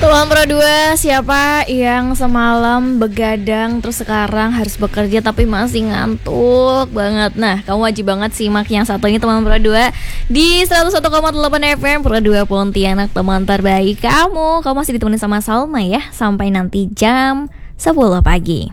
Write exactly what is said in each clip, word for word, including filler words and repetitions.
Teman Pro dua, siapa yang semalam begadang terus sekarang harus bekerja tapi masih ngantuk banget? Nah, kamu wajib banget simak yang satu ini Teman Pro dua di seratus satu koma delapan F M Pro dua Pontianak, teman terbaik kamu. Kamu masih ditemenin sama Salma ya, sampai nanti jam sepuluh pagi.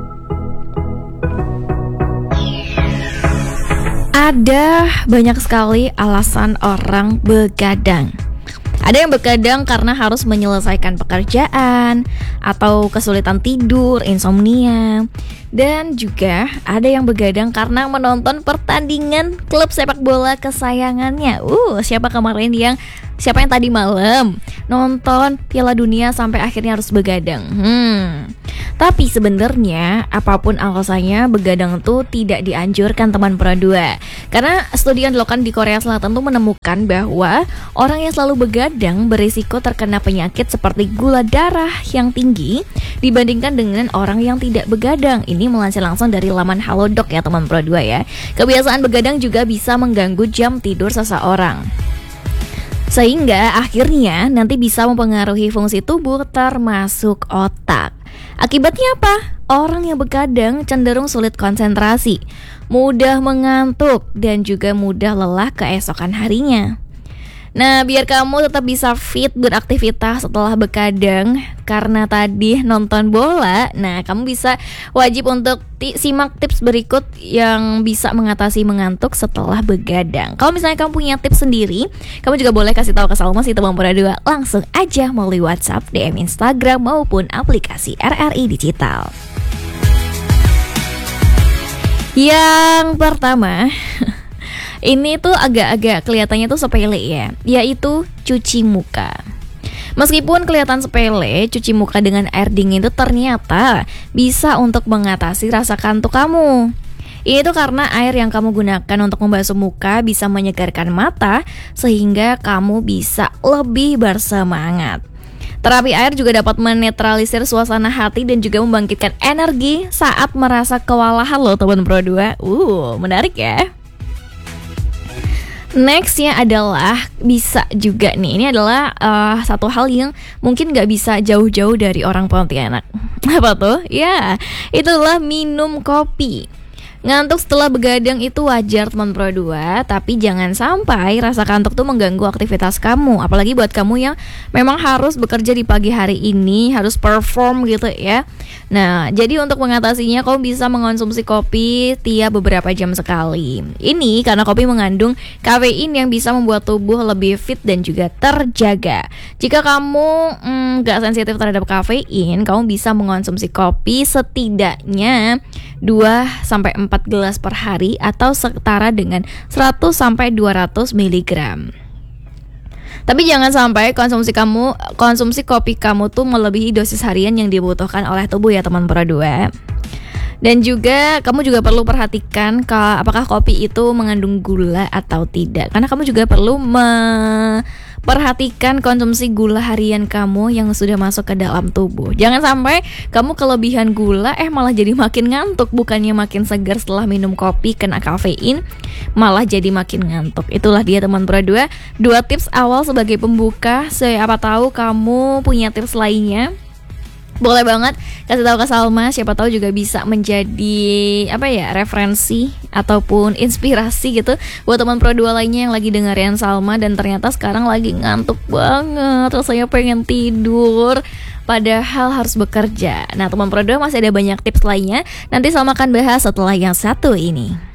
Ada banyak sekali alasan orang begadang. Ada yang begadang karena harus menyelesaikan pekerjaan atau kesulitan tidur, insomnia. Dan juga ada yang begadang karena menonton pertandingan klub sepak bola kesayangannya. Uh, siapa kemarin yang Siapa yang tadi malam nonton Piala Dunia sampai akhirnya harus begadang? Hmm. Tapi sebenarnya apapun alasannya, begadang itu tidak dianjurkan teman Pro dua. Karena studi yang dilakukan di Korea Selatan tuh menemukan bahwa orang yang selalu begadang berisiko terkena penyakit seperti gula darah yang tinggi dibandingkan dengan orang yang tidak begadang. Ini melansir langsung dari laman Halodoc ya teman Pro dua ya. Kebiasaan begadang juga bisa mengganggu jam tidur seseorang, sehingga akhirnya nanti bisa mempengaruhi fungsi tubuh termasuk otak. Akibatnya apa? Orang yang begadang cenderung sulit konsentrasi, mudah mengantuk, dan juga mudah lelah keesokan harinya. Nah, biar kamu tetap bisa fit beraktivitas setelah begadang karena tadi nonton bola, nah kamu bisa wajib untuk ti- simak tips berikut yang bisa mengatasi mengantuk setelah begadang. Kalau misalnya kamu punya tips sendiri, kamu juga boleh kasih tahu ke Salma si Teman Pro dua langsung aja melalui WhatsApp, D M Instagram maupun aplikasi R R I Digital. Yang pertama, ini tuh agak-agak kelihatannya tuh sepele ya, yaitu cuci muka. Meskipun kelihatan sepele, cuci muka dengan air dingin itu ternyata bisa untuk mengatasi rasa kantuk kamu. Ini tuh karena air yang kamu gunakan untuk membasuh muka bisa menyegarkan mata sehingga kamu bisa lebih bersemangat. Terapi air juga dapat menetralisir suasana hati dan juga membangkitkan energi saat merasa kewalahan loh teman Pro dua. Uh, menarik ya. Nextnya adalah bisa juga nih, ini adalah uh, satu hal yang mungkin gak bisa jauh-jauh dari orang Pontianak. Apa tuh? Ya, itulah minum kopi. Ngantuk setelah begadang itu wajar teman Pro dua, tapi jangan sampai rasa kantuk tuh mengganggu aktivitas kamu. Apalagi buat kamu yang memang harus bekerja di pagi hari ini, harus perform gitu ya. Nah, jadi untuk mengatasinya kamu bisa mengonsumsi kopi tiap beberapa jam sekali. Ini karena kopi mengandung kafein yang bisa membuat tubuh lebih fit dan juga terjaga. Jika kamu mm, gak sensitif terhadap kafein, kamu bisa mengonsumsi kopi setidaknya dua sampai empat gelas per hari atau setara dengan seratus sampai dua ratus miligram. Tapi jangan sampai konsumsi kamu konsumsi kopi kamu tuh melebihi dosis harian yang dibutuhkan oleh tubuh ya teman Pro dua. Dan juga kamu juga perlu perhatikan kalau apakah kopi itu mengandung gula atau tidak. Karena kamu juga perlu memperhatikan konsumsi gula harian kamu yang sudah masuk ke dalam tubuh. Jangan sampai kamu kelebihan gula eh malah jadi makin ngantuk, bukannya makin segar setelah minum kopi kena kafein, malah jadi makin ngantuk. Itulah dia teman Pro dua, dua tips awal sebagai pembuka. Siapa tahu kamu punya tips lainnya, boleh banget kasih tahu ke Salma, siapa tahu juga bisa menjadi apa ya, referensi ataupun inspirasi gitu buat teman Pro dua lainnya yang lagi dengerin Salma dan ternyata sekarang lagi ngantuk banget, rasanya pengen tidur padahal harus bekerja. Nah, teman Pro dua masih ada banyak tips lainnya, nanti Salma akan bahas setelah yang satu ini.